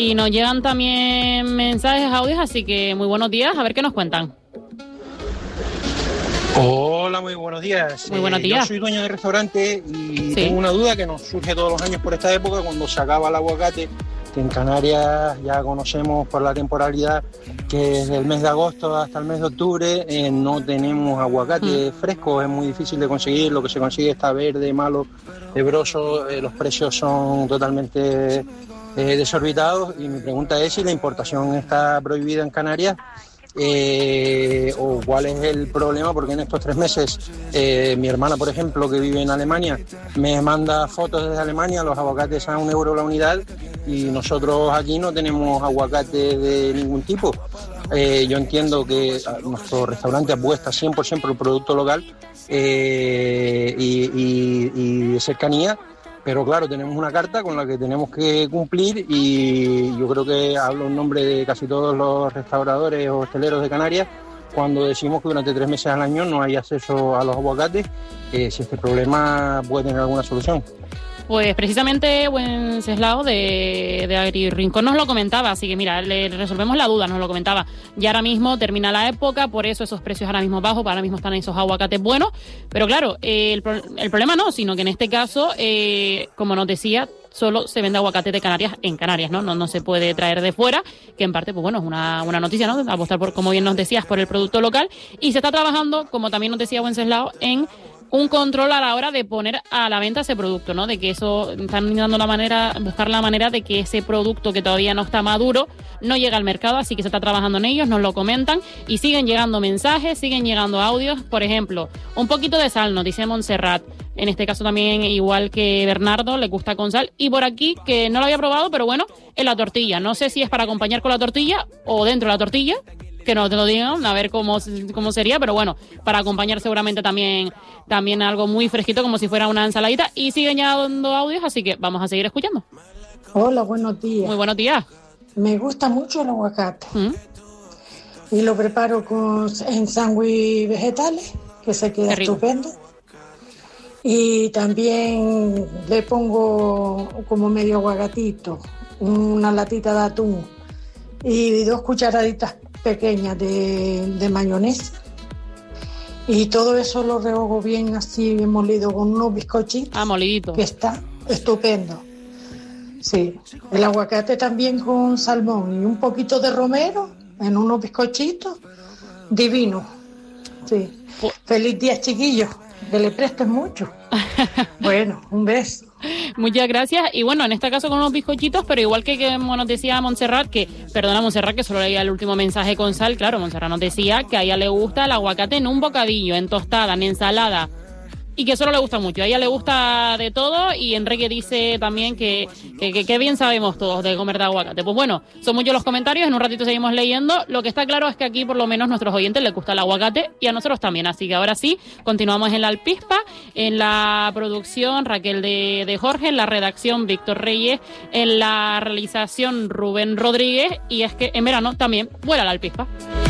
Y nos llegan también mensajes, audios, así que muy buenos días, a ver qué nos cuentan. Hola, muy buenos días. Muy buenos días. Yo soy dueño de restaurante y Sí. tengo una duda que nos surge todos los años por esta época, cuando se acaba el aguacate, que en Canarias ya conocemos por la temporalidad que desde el mes de agosto hasta el mes de octubre no tenemos aguacate fresco, es muy difícil de conseguir, lo que se consigue está verde, malo, hebroso, los precios son totalmente desorbitados y mi pregunta es si la importación está prohibida en Canarias. O cuál es el problema, porque en estos 3 meses mi hermana, por ejemplo, que vive en Alemania, me manda fotos desde Alemania, los aguacates a €1 la unidad y nosotros aquí no tenemos aguacate de ningún tipo. Yo entiendo que nuestro restaurante apuesta 100% por el producto local y de cercanía. Pero claro, tenemos una carta con la que tenemos que cumplir y yo creo que hablo en nombre de casi todos los restauradores o hosteleros de Canarias cuando decimos que durante 3 meses al año no hay acceso a los aguacates, si este problema puede tener alguna solución. Pues precisamente Wenceslao de Agrirrincón nos lo comentaba, así que mira, le resolvemos la duda, nos lo comentaba. Ya ahora mismo termina la época, por eso esos precios ahora mismo bajos, ahora mismo están esos aguacates buenos, pero claro, el problema no, sino que en este caso, como nos decía, solo se vende aguacate de Canarias en Canarias, ¿no? No se puede traer de fuera, que en parte, pues bueno, es una noticia, ¿no? Apostar por, como bien nos decías, por el producto local, y se está trabajando, como también nos decía Wenceslao, en un control a la hora de poner a la venta ese producto, ¿no? De que eso, están dando buscar la manera de que ese producto que todavía no está maduro no llegue al mercado, así que se está trabajando en ellos, nos lo comentan y siguen llegando mensajes, siguen llegando audios. Por ejemplo, un poquito de sal, nos dice Montserrat, en este caso también igual que Bernardo, le gusta con sal, y por aquí, que no lo había probado, pero bueno, en la tortilla, no sé si es para acompañar con la tortilla o dentro de la tortilla, que nos lo digan, a ver cómo sería, pero bueno, para acompañar seguramente también algo muy fresquito, como si fuera una ensaladita, y siguen llegando audios, así que vamos a seguir escuchando. Hola, buenos días. Muy buenos días. Me gusta mucho el aguacate y lo preparo en sándwich vegetales, que se queda estupendo. Y también le pongo como medio aguacatito, una latita de atún y 2 cucharaditas pequeñas de mayonesa. Y todo eso lo rehogo bien así, bien molido, con unos bizcochitos. Molidito. Que está estupendo. Sí, el aguacate también con salmón y un poquito de romero en unos bizcochitos. Divino. Sí. Feliz día, chiquillos. Que le presten mucho. Bueno, un beso. Muchas gracias. Y bueno, en este caso con unos bizcochitos, pero igual que nos decía Montserrat, perdona Montserrat, que solo leía el último mensaje con sal. Claro, Montserrat nos decía que a ella le gusta el aguacate en un bocadillo, en tostada, en ensalada, y que solo le gusta mucho. A ella le gusta de todo, y Enrique dice también que bien sabemos todos de comer de aguacate. Pues bueno, son muchos los comentarios, en un ratito seguimos leyendo. Lo que está claro es que aquí por lo menos nuestros oyentes les gusta el aguacate y a nosotros también, así que ahora sí, continuamos en la Alpispa, en la producción Raquel de Jorge, en la redacción Víctor Reyes, en la realización Rubén Rodríguez, y es que en verano también vuela la Alpispa.